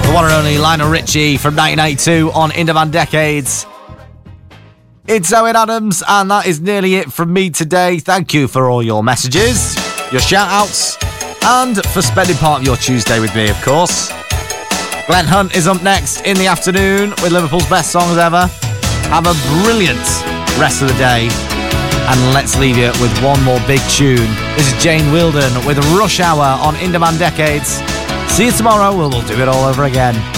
The one and only Lionel Richie from 1992 on In Demand Decades. It's Owen Adams, and that is nearly it from me today. Thank you for all your messages, your shout-outs, and for spending part of your Tuesday with me, of course. Glenn Hunt is up next in the afternoon with Liverpool's best songs ever. Have a brilliant rest of the day, and let's leave you with one more big tune. This is Jane Wilden with Rush Hour on In Demand Decades. See you tomorrow, we'll do it all over again.